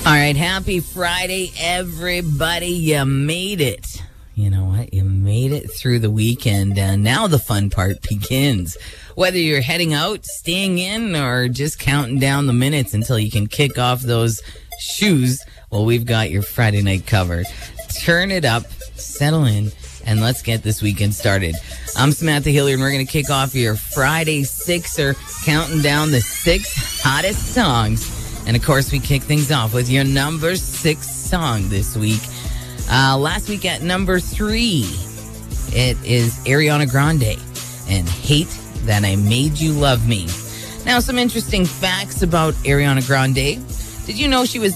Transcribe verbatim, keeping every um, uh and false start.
All right, happy Friday, everybody. You made it. You know what? You made it through the weekend, and now the fun part begins. Whether you're heading out, staying in, or just counting down the minutes until you can kick off those shoes, well, we've got your Friday night covered. Turn it up, settle in, and let's get this weekend started. I'm Samantha Hilliard, and we're going to kick off your Friday Sixer, counting down the six hottest songs. And, of course, we kick things off with your number six song this week. Uh, last week at number three, it is Ariana Grande and Hate That I Made You Love Me. Now, some interesting facts about Ariana Grande. Did you know she was